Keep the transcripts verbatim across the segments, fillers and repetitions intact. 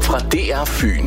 fra D R Fyn.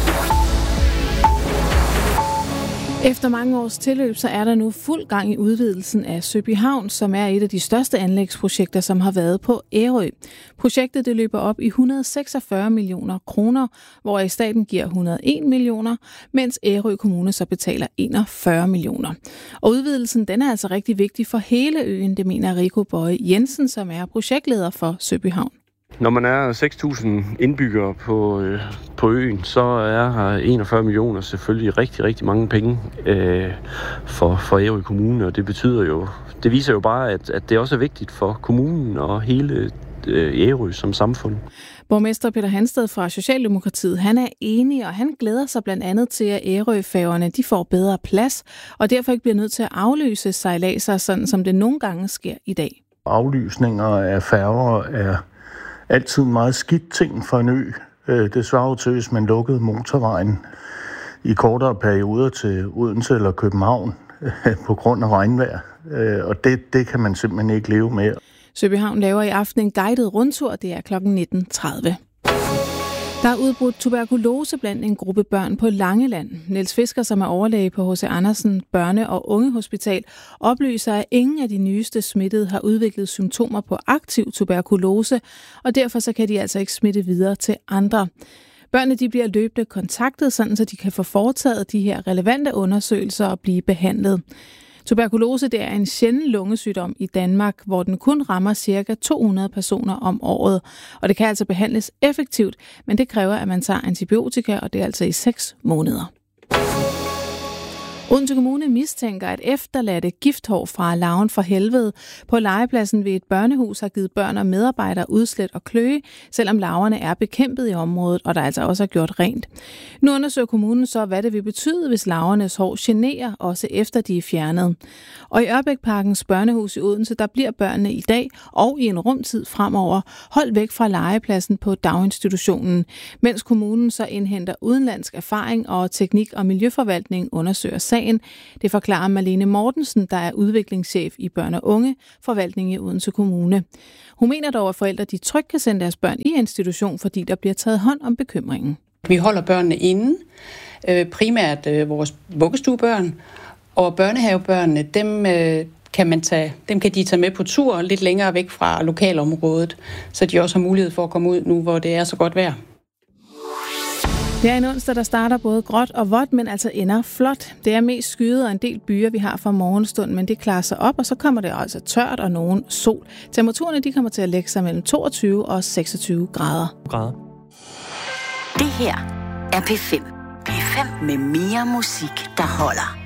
Efter mange års tilløb, så er der nu fuld gang i udvidelsen af Søbyhavn, som er et af de største anlægsprojekter, som har været på Ærø. Projektet det løber op i et hundrede og seksogfyrre millioner kroner, hvor staten giver et hundrede og en millioner, mens Ærø Kommune så betaler enogfyrre millioner. Og udvidelsen den er altså rigtig vigtig for hele øen, det mener Rico Bøje Jensen, som er projektleder for Søbyhavn. Når man er seks tusind indbyggere på, øh, på øen, så er enogfyrre millioner selvfølgelig rigtig, rigtig mange penge øh, for, for Ærø Kommune, og det betyder jo, det viser jo bare, at, at det også er vigtigt for kommunen og hele øh, Ærø som samfund. Borgmester Peter Hansted fra Socialdemokratiet, han er enig, og han glæder sig blandt andet til, at Ærøfærgerne de får bedre plads, og derfor ikke bliver nødt til at aflyse sejladser, sådan som det nogle gange sker i dag. Aflysninger af færger er altid en meget skidt ting for en ø. Det svarer jo til, hvis man lukkede motorvejen i kortere perioder til Odense eller København på grund af regnvejr. Og det, det kan man simpelthen ikke leve med. Søbyhavn laver i aften en guided rundtur. Det er klokken nitten tredive. Der er udbrudt tuberkulose blandt en gruppe børn på Langeland. Niels Fisker, som er overlæge på H C Andersen Børne- og Ungehospital, oplyser, at ingen af de nyeste smittede har udviklet symptomer på aktiv tuberkulose, og derfor så kan de altså ikke smitte videre til andre. Børnene de bliver løbende kontaktet, sådan så de kan få foretaget de her relevante undersøgelser og blive behandlet. Tuberkulose det er en sjælden lungesygdom i Danmark, hvor den kun rammer ca. to hundrede personer om året. Og det kan altså behandles effektivt, men det kræver, at man tager antibiotika, og det er altså i seks måneder. Odense Kommune mistænker, at efterladte gifthår fra Larven for Helvede på legepladsen ved et børnehus har givet børn og medarbejdere udslæt og kløe, selvom larverne er bekæmpet i området, og der altså også er gjort rent. Nu undersøger kommunen så, hvad det vil betyde, hvis larvernes hår generer, også efter de er fjernet. Og i Ørbækparkens børnehus i Odense, der bliver børnene i dag og i en rumtid fremover holdt væk fra legepladsen på daginstitutionen, mens kommunen så indhenter udenlandsk erfaring og teknik- og miljøforvaltning undersøger sagen. Det forklarer Marlene Mortensen, der er udviklingschef i Børn- og Unge Forvaltning i Odense Kommune. Hun mener dog, at forældre de trygt kan sende deres børn i institution, fordi der bliver taget hånd om bekymringen. Vi holder børnene inde, primært vores vuggestuebørn, og børnehavebørnene, dem kan man tage, dem kan de tage med på tur lidt længere væk fra lokalområdet, så de også har mulighed for at komme ud nu, hvor det er så godt vejr. Det er en onsdag, der starter både gråt og vådt, men altså ender flot. Det er mest skyet og en del byer, vi har fra morgenstund, men det klarer sig op, og så kommer det altså tørt og nogen sol. Temperaturerne de kommer til at lægge sig mellem toogtyve og seksogtyve grader. Det her er P fem. P fem med mere musik, der holder.